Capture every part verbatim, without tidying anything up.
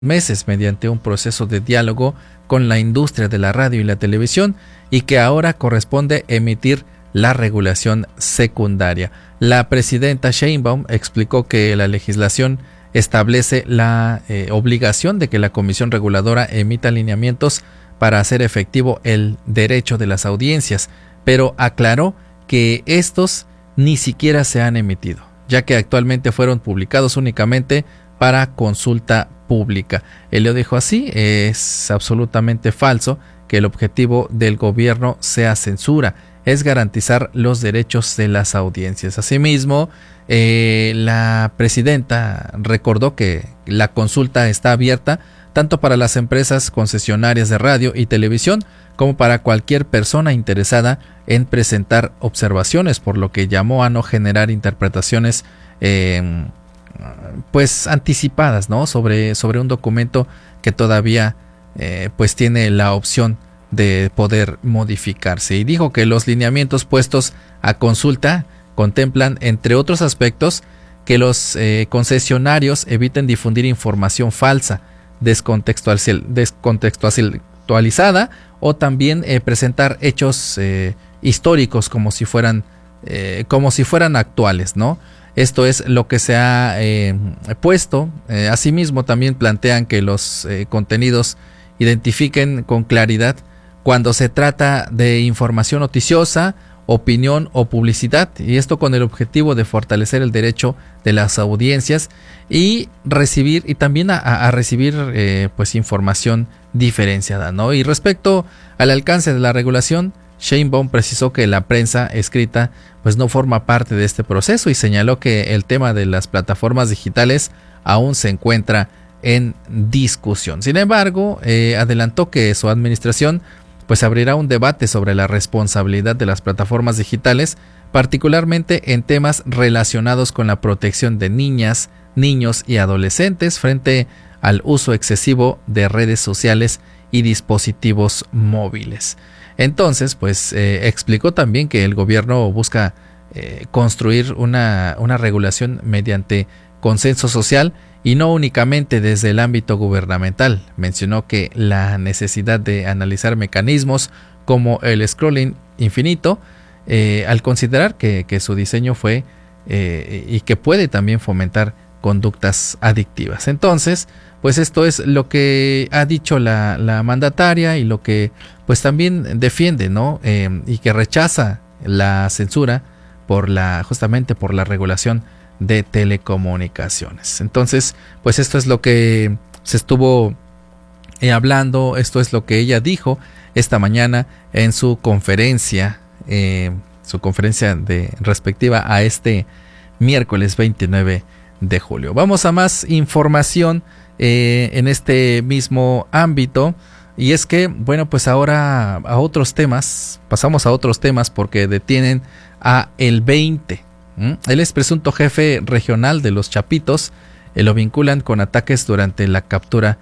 meses mediante un proceso de diálogo con la industria de la radio y la televisión y que ahora corresponde emitir la regulación secundaria. La presidenta Sheinbaum explicó que la legislación establece la eh, obligación de que la Comisión Reguladora emita lineamientos para hacer efectivo el derecho de las audiencias, pero aclaró que estos ni siquiera se han emitido, ya que actualmente fueron publicados únicamente para consulta pública. Él lo dijo así: es absolutamente falso que el objetivo del gobierno sea censura, es garantizar los derechos de las audiencias. Asimismo, eh, la presidenta recordó que la consulta está abierta tanto para las empresas concesionarias de radio y televisión como para cualquier persona interesada en presentar observaciones, por lo que llamó a no generar interpretaciones eh, pues anticipadas, ¿no? sobre, sobre un documento que todavía eh, pues tiene la opción de poder modificarse. Y dijo que los lineamientos puestos a consulta contemplan, entre otros aspectos, que los eh, concesionarios eviten difundir información falsa, descontextualizada o también eh, presentar hechos eh, históricos como si fueran eh, como si fueran actuales, ¿no? Esto es lo que se ha eh, puesto. Eh, asimismo, también plantean que los eh, contenidos identifiquen con claridad cuando se trata de información noticiosa, opinión o publicidad, y esto con el objetivo de fortalecer el derecho de las audiencias y recibir y también a, a recibir eh, pues información diferenciada, ¿no? Y respecto al alcance de la regulación, Sheinbaum precisó que la prensa escrita pues no forma parte de este proceso y señaló que el tema de las plataformas digitales aún se encuentra en discusión. Sin embargo, eh, adelantó que su administración pues abrirá un debate sobre la responsabilidad de las plataformas digitales, particularmente en temas relacionados con la protección de niñas, niños y adolescentes frente al uso excesivo de redes sociales y dispositivos móviles. Entonces, pues eh, explicó también que el gobierno busca eh, construir una, una regulación mediante consenso social y no únicamente desde el ámbito gubernamental. Mencionó que la necesidad de analizar mecanismos como el scrolling infinito, eh, al considerar que, que su diseño fue eh, y que puede también fomentar conductas adictivas. Entonces, pues esto es lo que ha dicho la, la mandataria y lo que pues también defiende, ¿no? Eh, y que rechaza la censura por la justamente por la regulación de telecomunicaciones. Entonces, pues esto es lo que se estuvo eh, hablando, esto es lo que ella dijo esta mañana en su conferencia, eh, su conferencia de respectiva a este miércoles veintinueve de julio. Vamos a más información eh, en este mismo ámbito, y es que, bueno, pues ahora a otros temas, pasamos a otros temas porque detienen a El veinte. ¿Mm? Él es presunto jefe regional de los Chapitos, eh, lo vinculan con ataques durante la captura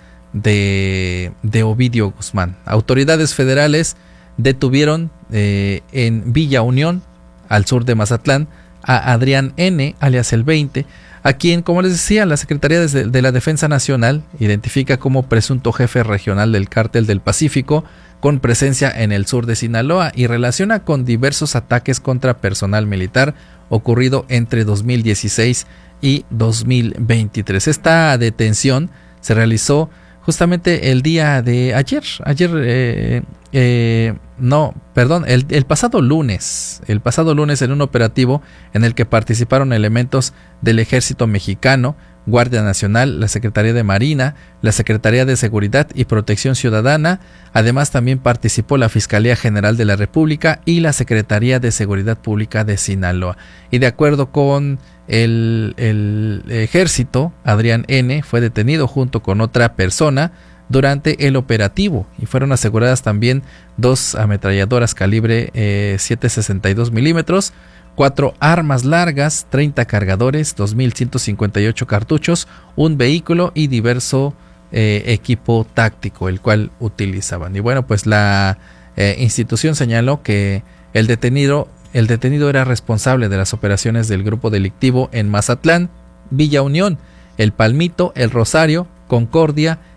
de, de Ovidio Guzmán. Autoridades federales detuvieron eh, en Villa Unión, al sur de Mazatlán, a Adrián N., alias El veinte, a quien, como les decía, la Secretaría de, de la Defensa Nacional identifica como presunto jefe regional del Cártel del Pacífico, con presencia en el sur de Sinaloa, y relaciona con diversos ataques contra personal militar ocurrido entre dos mil dieciséis y dos mil veintitrés. Esta detención se realizó justamente el día de ayer, ayer, eh, eh, no, perdón, el, el pasado lunes, el pasado lunes en un operativo en el que participaron elementos del Ejército Mexicano, Guardia Nacional, la Secretaría de Marina, la Secretaría de Seguridad y Protección Ciudadana. Además, también participó la Fiscalía General de la República y la Secretaría de Seguridad Pública de Sinaloa. Y de acuerdo con el, el Ejército, Adrián N. fue detenido junto con otra persona durante el operativo y fueron aseguradas también dos ametralladoras calibre eh, siete sesenta y dos milímetros, cuatro armas largas, treinta cargadores, dos mil ciento cincuenta y ocho cartuchos, un vehículo y diverso eh, equipo táctico, el cual utilizaban. Y bueno, pues la eh, institución señaló que el detenido, el detenido era responsable de las operaciones del grupo delictivo en Mazatlán, Villa Unión, El Palmito, El Rosario, concordia